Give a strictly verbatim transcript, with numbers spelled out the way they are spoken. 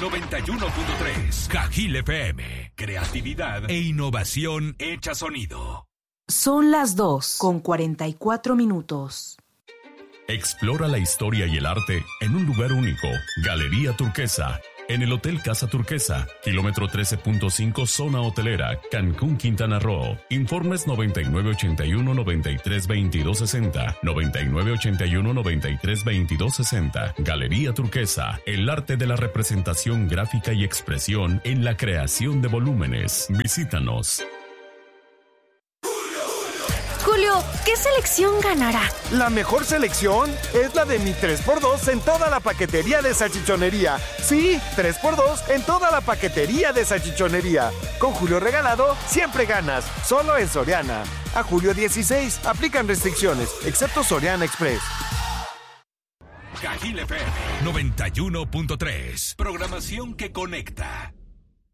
noventa y uno punto tres. Cajil F M. Creatividad e innovación hecha sonido. Son las dos con cuarenta y cuatro minutos. Explora la historia y el arte en un lugar único. Galería Turquesa. En el Hotel Casa Turquesa, kilómetro trece punto cinco, zona hotelera, Cancún, Quintana Roo. Informes noventa y nueve ochenta y uno noventa y tres veintidós sesenta, noventa y nueve ochenta y uno noventa y tres veintidós sesenta. Galería Turquesa, el arte de la representación gráfica y expresión en la creación de volúmenes. Visítanos. Julio, ¿qué selección ganará? La mejor selección es la de mi tres por dos en toda la paquetería de salchichonería. Sí, tres por dos en toda la paquetería de salchichonería. Con Julio regalado, siempre ganas. Solo en Soriana. A julio dieciséis, aplican restricciones, excepto Soriana Express. Cajil F M noventa y uno punto tres. Programación que conecta.